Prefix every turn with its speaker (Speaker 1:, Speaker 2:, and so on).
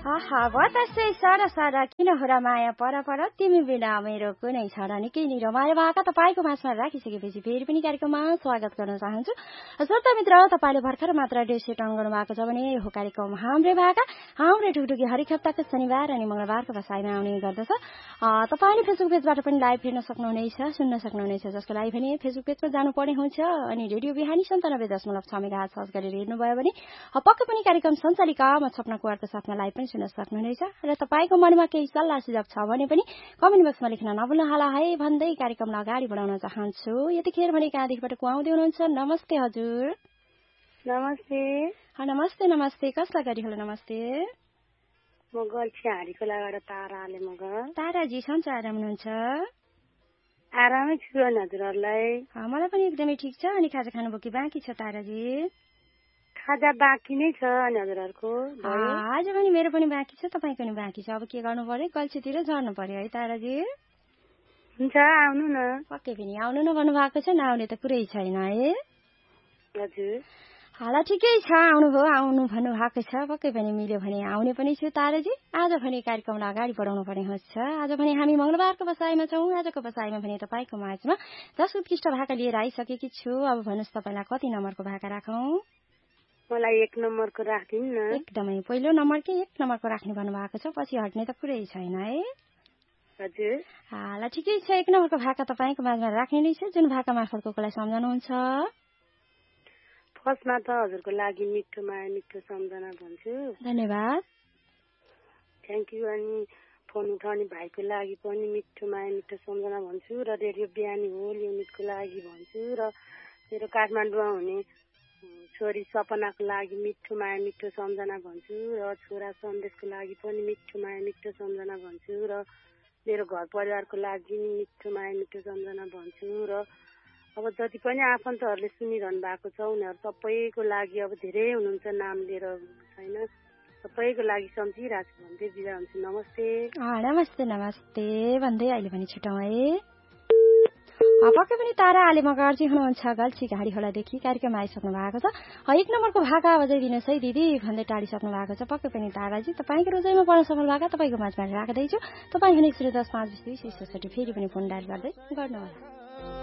Speaker 1: आहा बतासे सारा सारा किन हो र माया पर पर तिमी बिना मेरो कुनै छ र निकै नै रमायो भाका तपाईँको माझमा राखिसकेपछि फेरि पनि कार्यक्रममा स्वागत गर्न चाहन्छु। श्रोता मित्र, तपाईँले भर्खर मात्र डेसेट अन गर्नु भएको छ भने यो कार्यक्रम हाम्रै भाका हाम्रै ढुकढुकी हरेक हप्ताको शनिबार अनि मंगलबारको बसाइमा आउने गर्दछ। तपाईँले फेसबुक पेजबाट पनि लाइभ हेर्न सक्नुहुनेछ, सुन्न सक्नुहुनेछ, जसको लागि भने फेसबुक पेजमा जानुपर्ने हुन्छ अनि रेडियो बिहानी 97.6 मेगाहर्ज सर्च गरेर हेर्नुभयो भने पक्कै पनि कार्यक्रम सञ्चालिका म छपना कुवारको साथमा लाइभ पनि सुन्न सक्नुहुनेछ। र तपाईँको मनमा केही सल्लाह सुझाव छ भने पनि कमेन्ट बक्समा लेख्न नभुल्नुहोला है भन्दै कार्यक्रमलाई अगाडि बढाउन चाहन्छु। यतिखेर भने कहाँदेखिबाट को आउँदै हुनुहुन्छ? नमस्ते हजुर।
Speaker 2: नमस्ते।
Speaker 1: नमस्ते नमस्ते, कसलाई गरी होला नमस्ते?
Speaker 2: म गल्छी हाँडीको लगाएर ताराले मगर।
Speaker 1: ताराजी सन्चो आराम हुनुहुन्छ?
Speaker 2: आरामै छु अनि हजुरहरूलाई?
Speaker 1: मलाई पनि एकदमै ठिक छ। अनि खाजा खानुभयो कि बाँकी छ ताराजी?
Speaker 2: खाजा बाँकी नै छ अनि हजुरहरूको?
Speaker 1: आज पनि मेरो पनि बाँकी छ, तपाईँको पनि बाँकी छ। अब के गर्नु पर्यो, गल्छीतिर झर्नु पर्यो है ताराजी?
Speaker 2: हुन्छ, आउनु न।
Speaker 1: पक्कै पनि आउनु न भन्नुभएको छ, नआउने त कुरै छैन है।
Speaker 2: हजुर
Speaker 1: हाला ठिकै छ, आउनु भन्नुभएको छ, पक्कै पनि मिल्यो भने आउने पनि छु ताराजी। आज भने कार्यक्रमलाई अगाडि बढाउनु पर्ने हुन्छ। आज भने हामी मंगलबारको बसाइमा छौँ। आजको बसाइमा भने तपाईँको माझमा 10 उत्कृष्ट भाका लिएर आइसकेकी छु। अब भन्नुहोस् तपाईँलाई कति नम्बरको भाका राखौँ?
Speaker 2: मलाई 1 नम्बरको राखिदिनु न।
Speaker 1: एकदमै पहिलो नम्बरकै 1 नम्बरको राख्ने भन्नुभएको छ, पछि हट्ने त कुरै छैन है।
Speaker 2: हजुर
Speaker 1: हाला ठिकै छ, 1 नम्बरको भाका तपाईँको माझमा राख्ने नै छ। जुन भाका मार्फत कोलाई सम्झाउनुहुन्छ?
Speaker 2: फर्स्टमा त हजुरको लागि मिठो माया मिठो सम्झना भन्छु।
Speaker 1: धन्यवाद,
Speaker 2: थ्याङ्क यू। अनि फोन उठाउने भाइको लागि पनि मिठो माया मिठो सम्झना भन्छु र रेडियो बिहानी होल युनिटको लागि भन्छु र मेरो काठमाडौँमा हुने छोरी सपनाको लागि मिठो माया मिठो सम्झना भन्छु र छोरा सन्देशको लागि पनि मिठो माया मिठो सम्झना भन्छु र मेरो घर परिवारको लागि मिठो माया मिठो सम्झना भन्छु र अब जति पनि आफन्तहरूले सुनिरहनु भएको छ उनीहरू सबैको लागि, अब धेरै हुनुहुन्छ नाम लिएर छैन, सबैको लागि सम्झिरहेको छु भन्दै बिदा हुन्छु। नमस्ते।
Speaker 1: नमस्ते नमस्ते भन्दै अहिले पनि छुट्याउँ है। पक्कै पनि तारा आले मगर्जी हुनुहुन्छ गल्छी घाडी खोलादेखि कार्यक्रम आइसक्नु भएको छ। 1 नम्बरको भाका बजाइदिनुहोस् है दिदी भन्दै टाढिसक्नु भएको छ। पक्कै पनि ताराजी तपाईँको रोजाइमा पर्न सफल भाका तपाईँको माझमा राख्दैछु। तपाईँ हुने 010 520 67 फेरि पनि फोन डायल गर्दै गर्नुहोला।